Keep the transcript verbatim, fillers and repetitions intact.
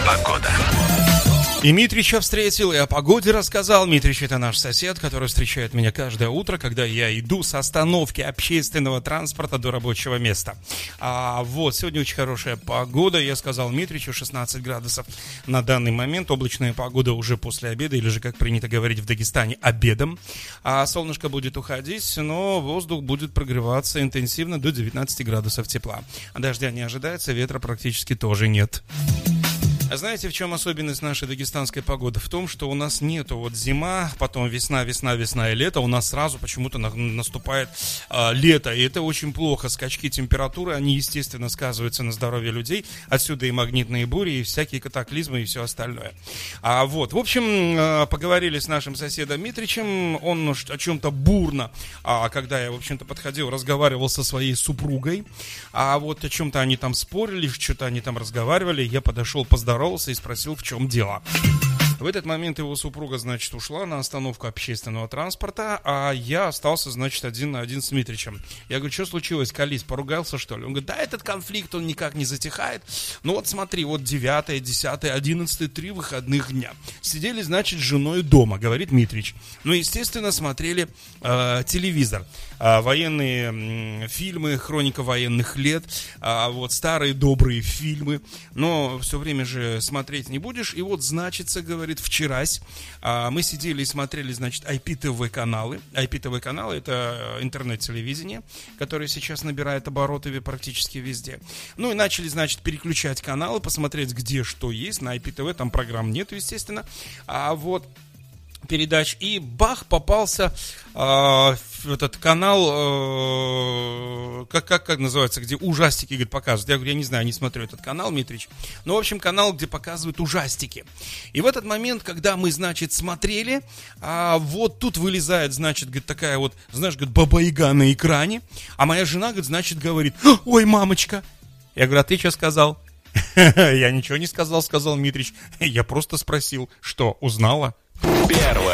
Погода. И Митрича встретил, и о погоде рассказал. Митрич — это наш сосед, который встречает меня каждое утро, когда я иду с остановки общественного транспорта до рабочего места. А вот, сегодня очень хорошая погода. Я сказал Митричу, шестнадцать градусов на данный момент. Облачная погода уже после обеда, или же, как принято говорить в Дагестане, обедом. А солнышко будет уходить, но воздух будет прогреваться интенсивно до девятнадцати градусов тепла. Дождя не ожидается, ветра практически тоже нет. А знаете, в чем особенность нашей дагестанской погоды? В том, что у нас нету вот зима, потом весна, весна, весна и лето. У нас сразу почему-то на, наступает а, лето. И это очень плохо. Скачки температуры, они, естественно, сказываются на здоровье людей. Отсюда и магнитные бури, и всякие катаклизмы, и все остальное. А вот, в общем, поговорили с нашим соседом Митричем. Он о чем-то бурно, а, когда я, в общем-то, подходил, разговаривал со своей супругой. А вот о чем-то они там спорили, что-то они там разговаривали. Я подошел, поздоровался и спросил, в чем дело. В этот момент его супруга, значит, ушла на остановку общественного транспорта, а я остался, значит, один на один с Митричем. Я говорю, что случилось, Калис, поругался, что ли? Он говорит, да, этот конфликт, он никак не затихает. Ну вот смотри, вот девятое, десятое, одиннадцатое, три выходных дня. Сидели, значит, с женой дома, говорит Митрич. Ну, естественно, смотрели э, телевизор. Э, военные э, фильмы, хроника военных лет, э, вот старые добрые фильмы. Но все время же смотреть не будешь. И вот, значится, говорит, вчерась а, мы сидели и смотрели, значит, ай пи ти ви каналы. ай пи ти ви каналы — это интернет-телевидение, которое сейчас набирает обороты практически везде. Ну и начали, значит, переключать каналы, посмотреть, где что есть. На ай пи ти ви там программ нет, естественно. А вот передач. И бах, попался э, в этот канал, э, как, как, как называется, где ужастики, говорит, показывают. Я говорю, я не знаю, не смотрю этот канал, Митрич. Ну, в общем, канал, где показывают ужастики. И в этот момент, когда мы, значит, смотрели, а, вот тут вылезает, значит, говорит, такая вот, знаешь, говорит, баба-яга на экране. А моя жена, говорит, значит, говорит, ой, мамочка. Я говорю, а ты что сказал? Я ничего не сказал, сказал Митрич. Я просто спросил, что, узнала? Первое